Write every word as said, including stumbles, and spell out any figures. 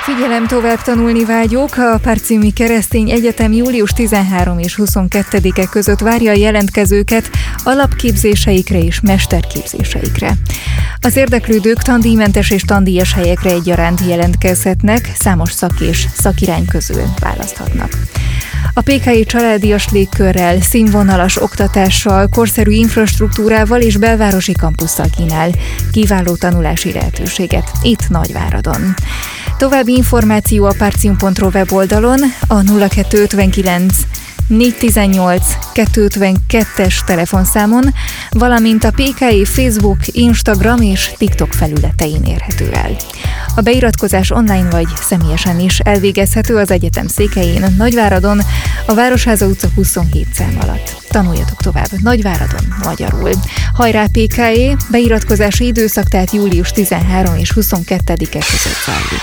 Figyelem, tovább tanulni vágyók! A Párcimi Keresztény Egyetem július tizenharmadika és huszonkettedike között várja a jelentkezőket alapképzéseikre és mesterképzéseikre. Az érdeklődők tandíjmentes és tandíjas helyekre egyaránt jelentkezhetnek, számos szak és szakirány közül választhatnak. A pé ká i családias légkörrel, színvonalas oktatással, korszerű infrastruktúrával és belvárosi kampusszal kínál kiváló tanulási lehetőséget itt Nagyváradon. További információ a párcium pont ru weboldalon, a nulla kettő ötvenkilenc négyszáztizennyolc kétszázötvenkettes telefonszámon, valamint a pé ká i Facebook, Instagram és TikTok felületein érhető el. A beiratkozás online vagy személyesen is elvégezhető az egyetem székhelyén, Nagyváradon, a Városháza utca huszonhét szám alatt. Tanuljatok tovább Nagyváradon magyarul. Hajrá pé ká i! Beiratkozási időszak tehát július tizenharmadika és huszonkettedike között zajlik.